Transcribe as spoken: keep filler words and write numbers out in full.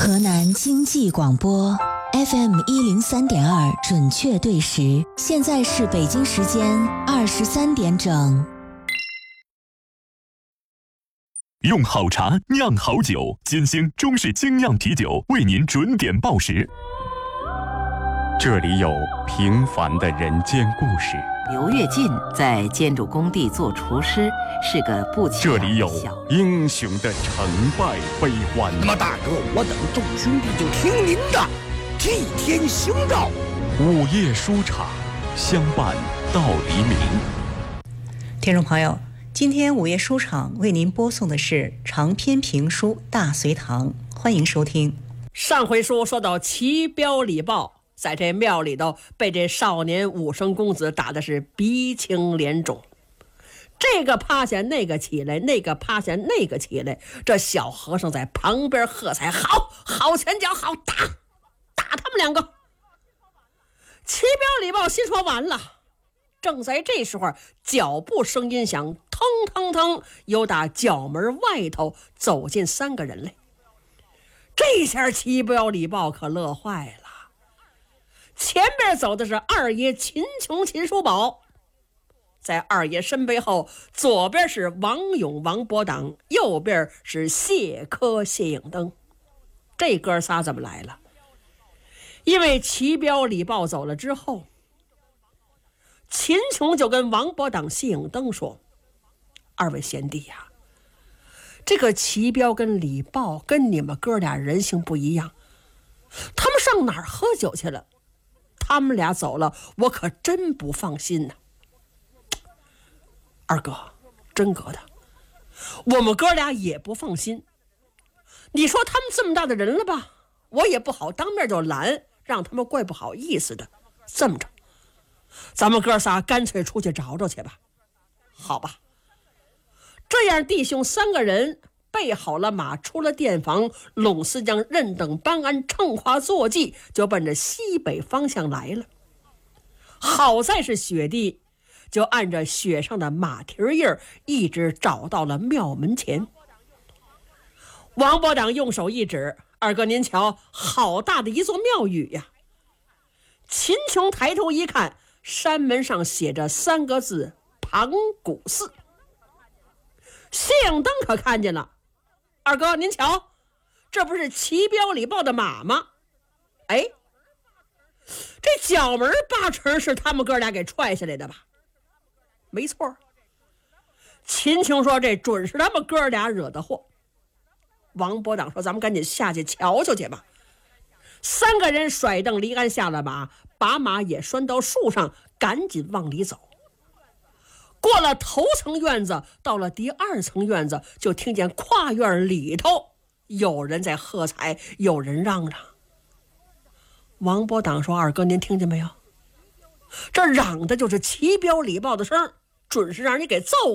河南经济广播 F M 一零三点二准确对时，现在是北京时间二十三点整。 用好茶酿好酒，金星中式精酿啤酒为您准点报时。 这里有平凡的人间故事。 刘跃进在建筑工地做厨师，是个不起眼的小。 这里有英雄的成败悲欢。 那么大哥，我等众兄弟就听您的，替天行道。 午夜书场，相伴到黎明。 听众朋友，今天午夜书场为您播送的是长篇评书《大隋唐》，欢迎收听。 上回书说到齐彪李豹在这庙里头被这少年武生公子打的是鼻青脸肿，这个趴下那个起来，那个趴下那个起来，这小和尚在旁边喝彩，好好拳脚，好打打他们两个。齐彪李豹心说完了。正在这时候，脚步声音响，腾腾腾，由打角门外头走进三个人来。这下齐彪李豹可乐坏了。前边走的是二爷秦琼秦叔宝，在二爷身背后，左边是王勇王伯党，右边是谢科谢影灯。这哥仨怎么来了？因为齐彪李豹走了之后，秦琼就跟王伯党谢影灯说：二位贤弟呀、啊，这个齐彪跟李豹跟你们哥俩人性不一样，他们上哪儿喝酒去了？他们俩走了，我可真不放心呢。二哥，真哥的，我们哥俩也不放心。你说他们这么大的人了吧，我也不好当面就拦，让他们怪不好意思的。这么着，咱们哥仨干脆出去找找去吧。好吧，这样弟兄三个人备好了马，出了店房，拢四将任等班安乘花坐骑，就奔着西北方向来了。好在是雪地，就按着雪上的马蹄印儿，一直找到了庙门前。王伯党用手一指：二哥您瞧，好大的一座庙宇呀！秦琼抬头一看，山门上写着三个字：庞古寺。谢影灯可看见了：二哥您瞧，这不是齐彪李豹的马吗？哎，这角门八成是他们哥俩给踹下来的吧？没错。秦琼说这准是他们哥俩惹的祸。王伯党说咱们赶紧下去瞧瞧去吧。三个人甩蹬离鞍下了马，把马也拴到树上，赶紧往里走。过了头层院子，到了第二层院子，就听见跨院里头有人在喝彩，有人嚷嚷。王伯党说：二哥您听见没有？这嚷的就是齐彪李豹的声，准是让你给揍